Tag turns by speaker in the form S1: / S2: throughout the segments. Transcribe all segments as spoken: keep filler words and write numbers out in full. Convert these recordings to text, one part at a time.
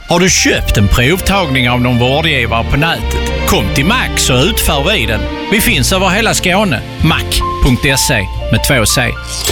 S1: Har du köpt en provtagning av någon vårdgivare på nätet? Kom till Max så utför vi den. Vi finns över hela Skåne. mac punkt se med två C.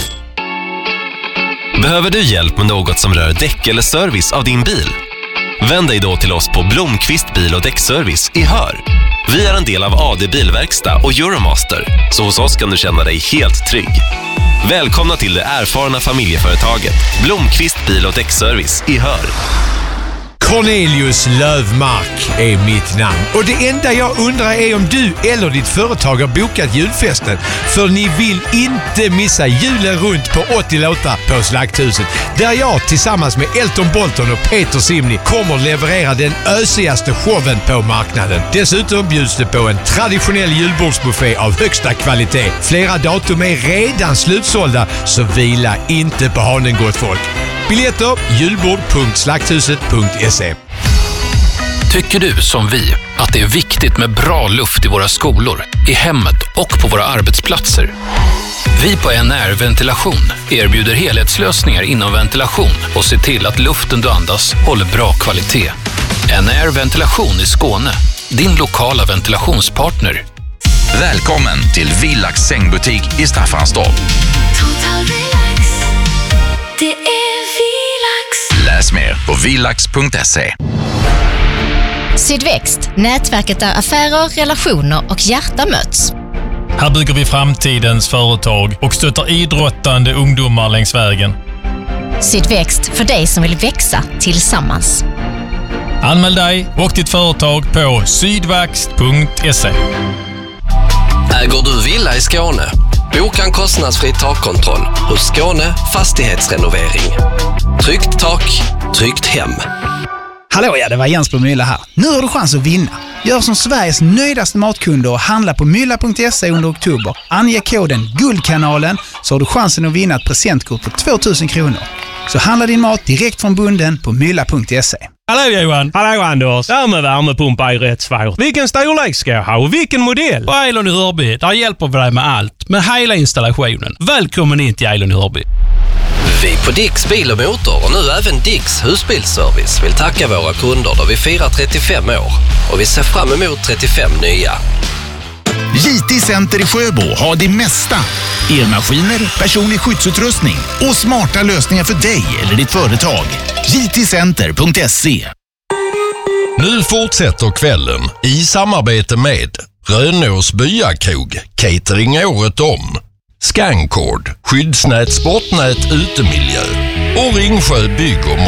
S2: Behöver du hjälp med något som rör däck eller service av din bil? Vänd dig då till oss på Blomqvist bil- och däckservice i Hör. Vi är en del av A D Bilverkstad och Euromaster, så hos oss kan du känna dig helt trygg. Välkomna till det erfarna familjeföretaget Blomqvist bil- och däckservice i Hör.
S3: Cornelius Lövmark är mitt namn. Och det enda jag undrar är om du eller ditt företag har bokat julfesten. För ni vill inte missa julen runt på åttio låtar på Slakthuset. Där jag tillsammans med Elton Bolton och Peter Simni kommer leverera den ösigaste showen på marknaden. Dessutom bjuds det på en traditionell julbordsbuffé av högsta kvalitet. Flera datum är redan slutsålda, så vila inte på hanen, gott folk. Biljetter julbord punkt slakthuset punkt se.
S4: Tycker du som vi att det är viktigt med bra luft i våra skolor, i hemmet och på våra arbetsplatser? Vi på N R Ventilation erbjuder helhetslösningar inom ventilation och ser till att luften du andas håller bra kvalitet. N R Ventilation i Skåne, din lokala ventilationspartner.
S5: Välkommen till Villax sängbutik i Staffanstorp.
S6: Total relax. Det är Villax.
S5: Läs mer på villax punkt se.
S7: Sydväxt, nätverket där affärer, relationer och hjärta möts.
S8: Här bygger vi framtidens företag och stöttar idrottande ungdomar längs vägen.
S7: Sydväxt, för dig som vill växa tillsammans.
S8: Anmäl dig och ditt företag på sydväxt punkt se.
S9: Äger du villa i Skåne? Boka en kostnadsfri takkontroll hos Skåne Fastighetsrenovering. Tryggt tak, tryggt hem.
S10: Hallå, ja, det var Jens på Mylla här. Nu har du chans att vinna. Gör som Sveriges nöjdaste matkunder och handla på mylla punkt se under oktober. Ange koden Guldkanalen så har du chansen att vinna ett presentkort på tvåtusen kronor. Så handla din mat direkt från bunden på mylla punkt se.
S11: Hallå Johan! Hallå Anders! Det här med värmepumpa är rätt svårt. Vilken storlek ska jag ha och vilken modell?
S1: På Eilon i Hörby, där hjälper vi dig med allt. Med hela installationen. Välkommen in till Eilon i Hörby.
S9: Vi på Dicks bil och motor och nu även Dicks husbilsservice vill tacka våra kunder då vi firar trettiofem år. Och vi ser fram emot trettiofem nya.
S5: J T Center i Sjöbo har det mesta. Elmaskiner, personlig skyddsutrustning och smarta lösningar för dig eller ditt företag. j t center punkt se.
S12: Nu fortsätter kvällen i samarbete med Rönås Byakrog, catering året om, Scancord, skyddsnät, sportnät, utemiljö och Ringsjö bygg och